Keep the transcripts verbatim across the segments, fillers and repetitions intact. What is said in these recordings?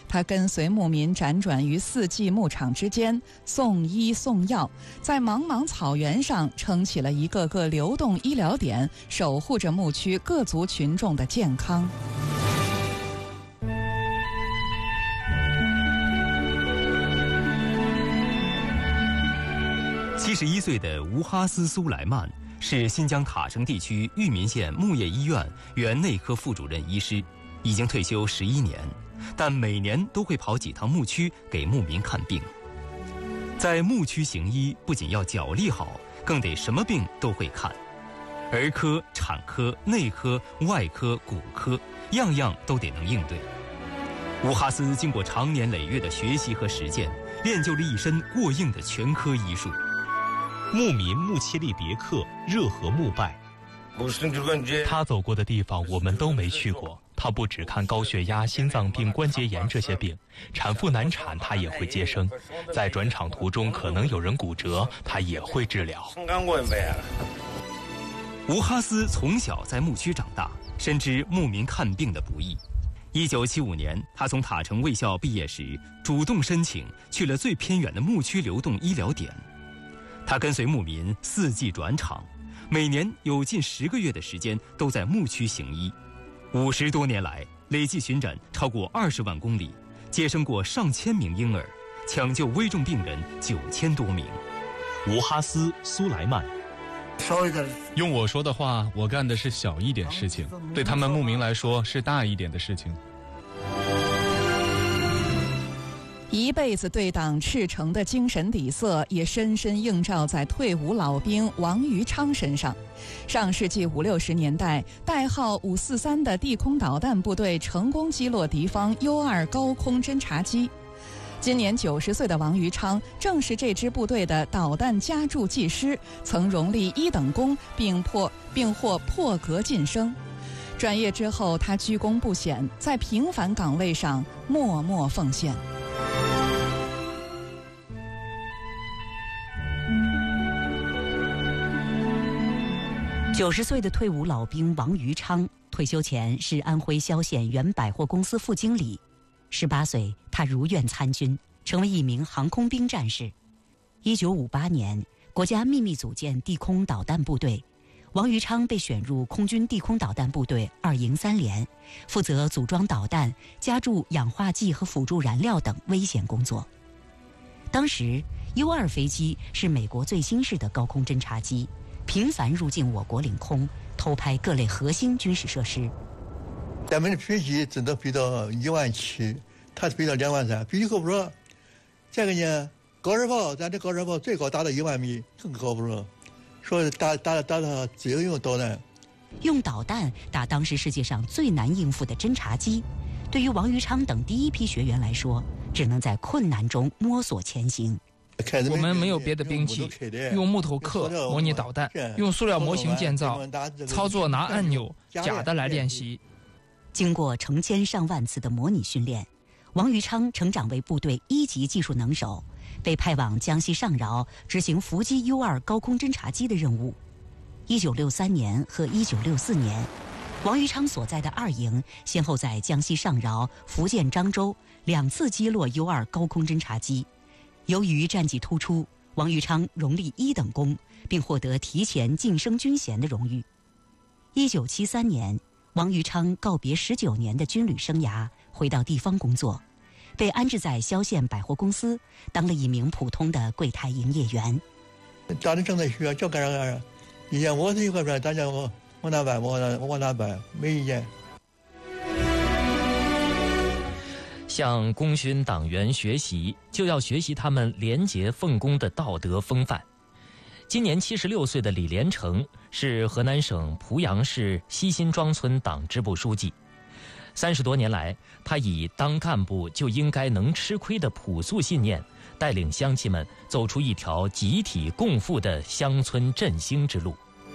他跟随牧民辗转于四季牧场之间，送医送药，在茫茫草原上撑起了一个个流动医疗点，守护着牧区各族群众的健康。 七十一岁的吴哈斯·苏莱曼是新疆塔城地区玉民县牧业医院原内科副主任医师，已经退休十一年，但每年都会跑几趟牧区给牧民看病。在牧区行医，不仅要脚力好，更得什么病都会看，儿科、产科、内科、外科、骨科，样样都得能应对。吴哈斯经过长年累月的学习和实践，练就了一身过硬的全科医术。 牧民穆切利别克热河牧拜，他走过的地方我们都没去过。他不只看高血压、心脏病、关节炎这些病，产妇难产他也会接生，在转场途中可能有人骨折，他也会治疗。 吴哈斯从小在牧区长大，深知牧民看病的不易。一九七五年，他从塔城卫校毕业时，主动申请去了最偏远的牧区流动医疗点。他跟随牧民四季转场，每年有近十个月的时间都在牧区行医。五十多年来，累计巡诊超过二十万公里，接生过上千名婴儿，抢救危重病人九千多名。 吴哈斯·苏莱曼， 用我说的话，我干的是小一点事情，对他们牧民来说是大一点的事情。 一辈子对党赤诚的精神底色也深深映照在退伍老兵王于昌身上。上世纪五六十年代，代号五四三的地空导弹部队成功击落敌方 U 二高空侦察机。今年九十岁的王于昌正是这支部队的导弹加注技师，曾荣立一等功，并破并获破格晋升。转业之后，他居功不显，在平凡岗位上默默奉献。 九十岁的退伍老兵王于昌，退休前是安徽萧县原百货公司副经理。十八岁，他如愿参军，成为一名航空兵战士。一九五八年，国家秘密组建地空导弹部队，王于昌被选入空军地空导弹部队二营三连，负责组装导弹、加注氧化剂和辅助燃料等危险工作。当时 U 二飞机是美国最新式的高空侦察机，频繁入境我国领空，偷拍各类核心军事设施。 咱们的飞机只能飞到一万七，它飞到两万三，飞机够不着。这个呢，高射炮，咱这高射炮最高达到一万米，更高不着。说打打打到自由用导弹， 用导弹打当时世界上最难应付的侦察机，对于王于昌等第一批学员来说，只能在困难中摸索前行。 我们没有别的兵器，用木头刻模拟导弹，用塑料模型建造，操作拿按钮假的来练习。 经过成千上万次的模拟训练，王于昌成长为部队一级技术能手，被派往江西上饶执行伏击 U 二高空侦察机的任务。一九六三年和一九六四年，王于昌所在的二营先后在江西上饶、福建漳州两次击落 U 二高空侦察机。由于战绩突出，王于昌荣立一等功，并获得提前晋升军衔的荣誉。一九七三年，王于昌告别十九年的军旅生涯，回到地方工作，被安置在萧县百货公司，当了一名普通的柜台营业员。 当时正在学，就干啥干啥。以前我是一块砖，大家我往哪摆，我往往哪摆，没意见。 向功勋党员学习，就要学习他们廉洁奉公的道德风范。今年七十六岁的李连成是河南省濮阳市西辛庄村党支部书记。三十多年来，他以当干部就应该能吃亏的朴素信念，带领乡亲们走出一条集体共富的乡村振兴之路。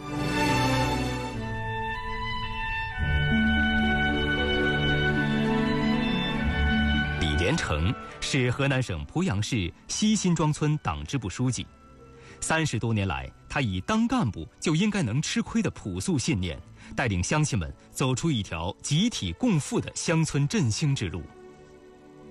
李连成是河南省濮阳市西辛庄村党支部书记。三十多年来，他以当干部就应该能吃亏的朴素信念，带领乡亲们走出一条集体共富的乡村振兴之路。